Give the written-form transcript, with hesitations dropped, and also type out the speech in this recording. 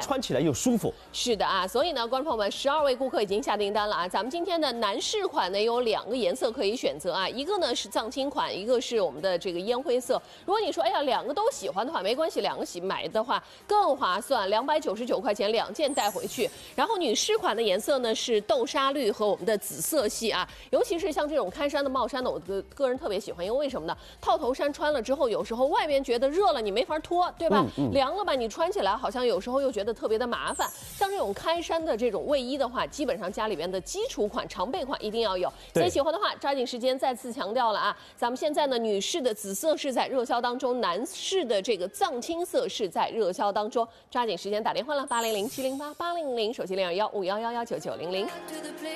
穿起来又舒服。 是的啊，所以呢，观众朋友们，12位顾客已经下订单了啊。咱们今天的男士款呢有2个颜色可以选择啊，一个呢是藏青款，一个是我们的这个烟灰色。如果你说哎呀2个都喜欢的话，没关系，2个买的话更划算，299块钱2件带回去。然后女士款的颜色呢是豆沙绿和我们的紫色系啊，尤其是像这种开衫的帽衫呢，我个人特别喜欢，因为为什么呢？套头衫穿了之后，有时候外面觉得热了，你没法脱，对吧？凉了吧，你穿起来好像有时候又觉得特别的麻烦。像这种开衫的这种卫衣的话，基本上家里边的基础款、常备款一定要有。所以喜欢的话，抓紧时间再次强调了啊！咱们现在呢，女士的紫色是在热销当中，男士的这个藏青色是在热销当中，抓紧时间打电话了，800-708-8000，手机021-5111-9900。